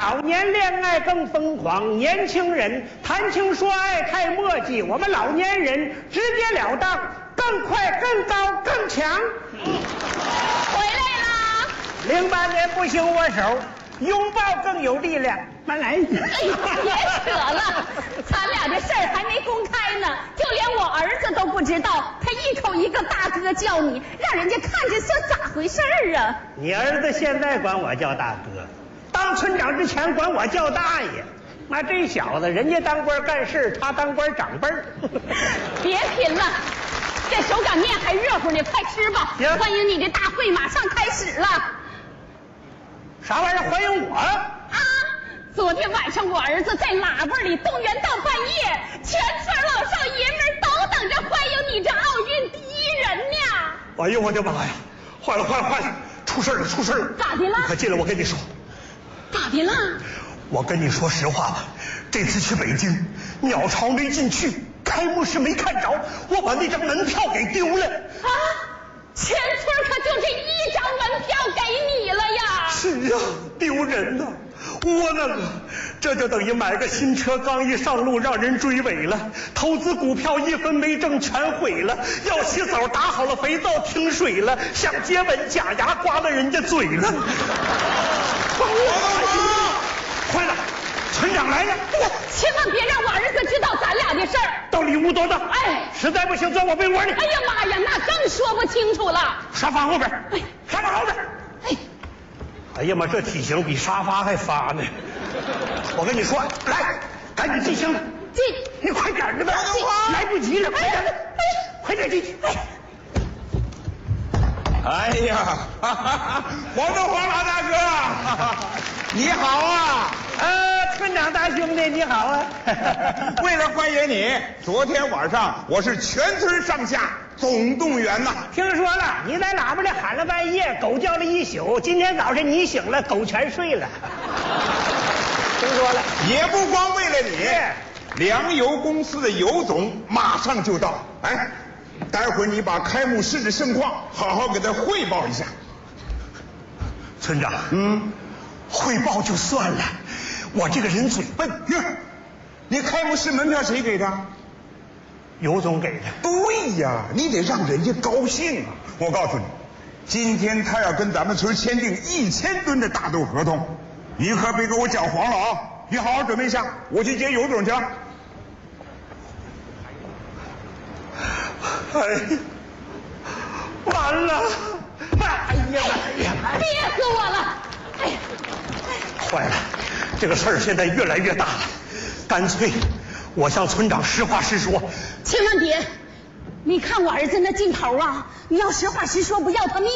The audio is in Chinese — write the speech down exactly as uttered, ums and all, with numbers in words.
老年恋爱更疯狂，年轻人谈情说爱太墨迹，我们老年人直截了当，更快、更高、更强。 回来啦！ 零八年不兴握手，拥抱更有力量。慢来。 哎，别扯了，咱俩这事儿还没公开呢，就连我儿子都不知道，他一口一个大哥叫你，让人家看着像咋回事儿啊？ 你儿子现在管我叫大哥，当村长之前管我叫大爷。妈，这小子，人家当官干事，他当官长辈儿。 别贫了，这手擀面还热乎呢，快吃吧。 行， 欢迎你的大会马上开始了。 啥玩意儿？欢迎我？ 啊！昨天晚上我儿子在喇叭里动员到半夜，全村老少爷们都等着欢迎你这奥运第一人呢。 哎呦我的妈呀！坏了坏了坏了！出事了出事了！ 咋的了？ 快进来，我跟你说。 咋的了？ 我跟你说实话吧，这次去北京，鸟巢没进去，开幕式没看着，我把那张门票给丢了。 啊！全村可就这一张门票给你了呀！ 是啊，丢人呐！窝囊啊！这就等于买个新车，刚一上路让人追尾了；投资股票一分没挣全毁了；要洗澡打好了肥皂停水了；想接吻假牙刮了人家嘴了。快了，村长来了！ 千万别让我儿子知道咱俩的事儿。 到里屋躲躲。 哎， 实在不行钻我被窝里。 哎呀妈呀，那更说不清楚了。 沙发后边。 哎， 沙发后边。 哎。 哎呀妈，这体型比沙发还发呢！我跟你说，来，赶紧进行了。 进， 你快点的吧，来不及了，快点，快点进去。 哎呀，哈哈，黄德华老大哥，你好啊！ 呃，村长大兄弟你好啊！ 为了欢迎你，昨天晚上我是全村上下总动员呐。 听说了，你在喇叭里喊了半夜，狗叫了一宿，今天早晨你醒了，狗全睡了。听说了， 也不光为了你，粮油公司的尤总马上就到。哎，待会儿你把开幕式的盛况好好给他汇报一下。 村长，嗯，汇报就算了，我这个人嘴笨。 哟，你开幕式门票谁给的？ 尤总给的。 对呀，你得让人家高兴啊！我告诉你，今天他要跟咱们村签订一千吨的大豆合同，你可别给我讲黄了啊！你好好准备一下，我去接尤总去了。 哎呀，完了！哎呀哎呀！ 憋死我了！哎呀， 坏了，这个事儿现在越来越大了，干脆我向村长实话实说。 千万别！你看我儿子那劲头啊，你要实话实说，不要他命。